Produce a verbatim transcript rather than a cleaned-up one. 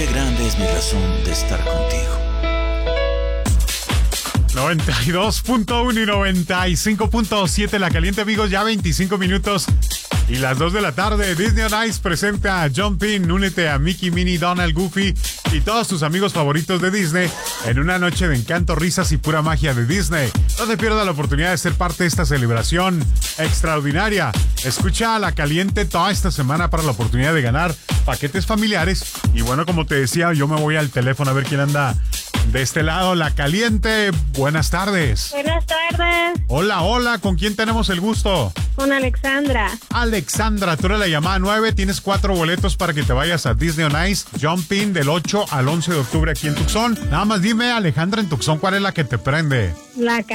Qué grande es mi razón de estar contigo. noventa y dos punto uno y noventa y cinco punto siete La Caliente, amigos, ya veinticinco minutos y las dos de la tarde. Disney on Ice presenta a Jump In. Únete a Mickey, Minnie, Donald, Goofy y todos tus amigos favoritos de Disney en una noche de encanto, risas y pura magia de Disney. No te pierdas la oportunidad de ser parte de esta celebración extraordinaria. Escucha a La Caliente toda esta semana para la oportunidad de ganar paquetes familiares. Y bueno, como te decía, yo me voy al teléfono a ver quién anda de este lado. La Caliente, buenas tardes. Buenas tardes. Hola, hola, ¿con quién tenemos el gusto? Con Alexandra. Alexandra, tú eres la llamada nueve, tienes cuatro boletos para que te vayas a Disney on Ice, Jump In, del ocho al once de octubre aquí en Tucson. Nada más dime, Alejandra, en Tucson, ¿cuál es la que te prende? La